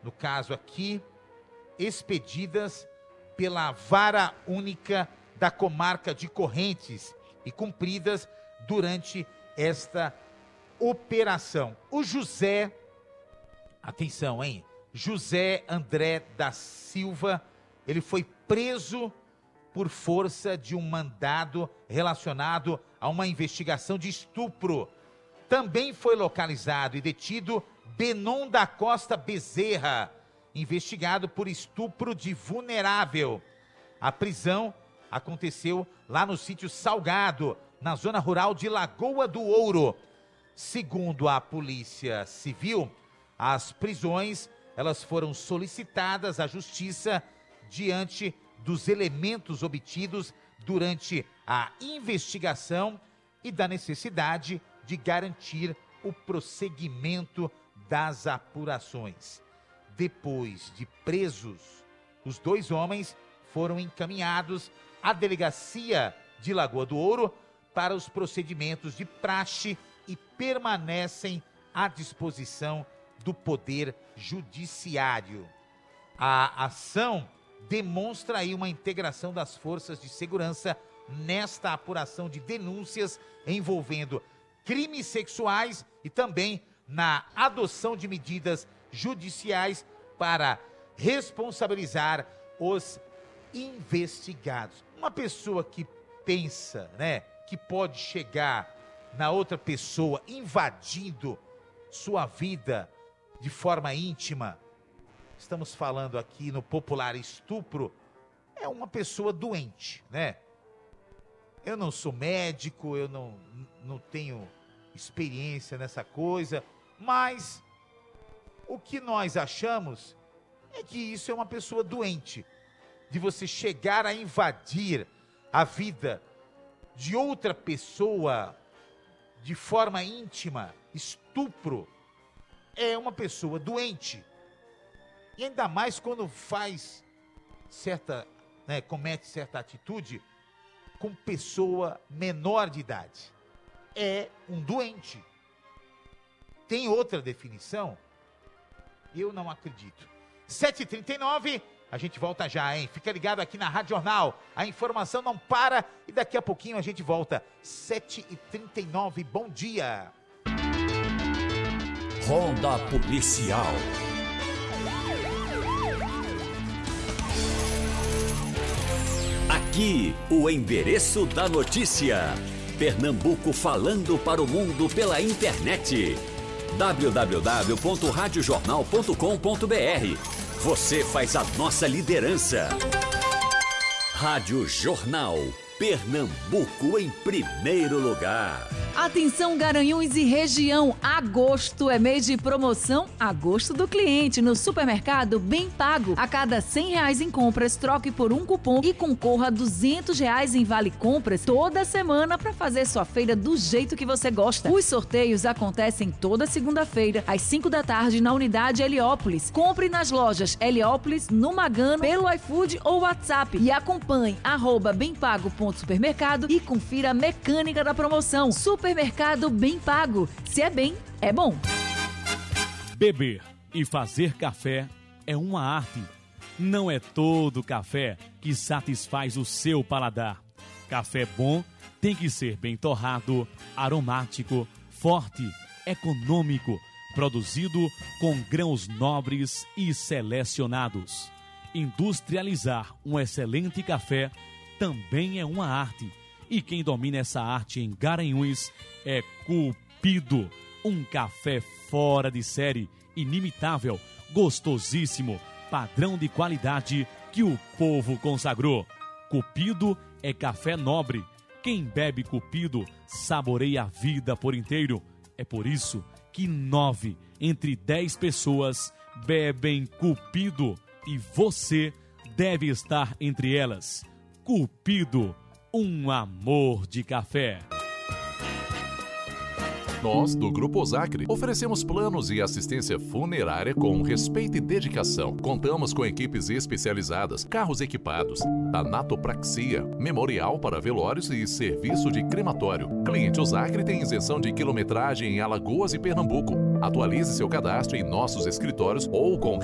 no caso aqui, expedidas pela Vara Única da Comarca de Correntes e cumpridas durante esta operação. O José, atenção, hein? José André da Silva, ele foi preso por força de um mandado relacionado a uma investigação de estupro. Também foi localizado e detido Benon da Costa Bezerra, investigado por estupro de vulnerável. A prisão aconteceu lá no sítio Salgado, na zona rural de Lagoa do Ouro. Segundo a Polícia Civil, as prisões elas foram solicitadas à Justiça diante dos elementos obtidos durante a investigação e da necessidade de garantir o prosseguimento das apurações. Depois de presos, os 2 homens foram encaminhados à delegacia de Lagoa do Ouro para os procedimentos de praxe e permanecem à disposição do Poder Judiciário. A ação demonstra aí uma integração das forças de segurança nesta apuração de denúncias envolvendo crimes sexuais e também na adoção de medidas judiciais para responsabilizar os investigados. Uma pessoa que pensa, que pode chegar na outra pessoa invadindo sua vida de forma íntima, estamos falando aqui no popular estupro, é uma pessoa doente, Eu não sou médico, eu não tenho experiência nessa coisa, mas o que nós achamos é que isso é uma pessoa doente, de você chegar a invadir a vida de outra pessoa de forma íntima. Estupro é uma pessoa doente. E ainda mais quando faz comete certa atitude com pessoa menor de idade. É um doente. Tem outra definição? Eu não acredito. 7h39, a gente volta já, hein? Fica ligado aqui na Rádio Jornal. A informação não para e daqui a pouquinho a gente volta. 7h39, bom dia. Ronda Policial. Aqui, o endereço da notícia. Pernambuco falando para o mundo pela internet. www.radiojornal.com.br. Você faz a nossa liderança. Rádio Jornal. Pernambuco em primeiro lugar. Atenção, Garanhuns e região, agosto é mês de promoção Agosto do Cliente no supermercado Bem Pago. A cada R$100 em compras, troque por um cupom e concorra a R$200 em vale compras toda semana para fazer sua feira do jeito que você gosta. Os sorteios acontecem toda segunda-feira às 5 da tarde na unidade Heliópolis. Compre nas lojas Heliópolis, no Magano, pelo iFood ou WhatsApp e acompanhe @bemapago.supermercado e confira a mecânica da promoção. Supermercado Bem Pago. Se é bem, é bom. Beber e fazer café é uma arte. Não é todo café que satisfaz o seu paladar. Café bom tem que ser bem torrado, aromático, forte, econômico, produzido com grãos nobres e selecionados. Industrializar um excelente café também é uma arte. E quem domina essa arte em Garanhuns é Cupido. Um café fora de série, inimitável, gostosíssimo, padrão de qualidade que o povo consagrou. Cupido é café nobre. Quem bebe Cupido saboreia a vida por inteiro. É por isso que 9 entre 10 pessoas bebem Cupido. E você deve estar entre elas. Cupido. Um amor de café. Nós, do Grupo Osacre, oferecemos planos e assistência funerária com respeito e dedicação. Contamos com equipes especializadas, carros equipados, tanatopraxia, memorial para velórios e serviço de crematório. Cliente Osacre tem isenção de quilometragem em Alagoas e Pernambuco. Atualize seu cadastro em nossos escritórios ou com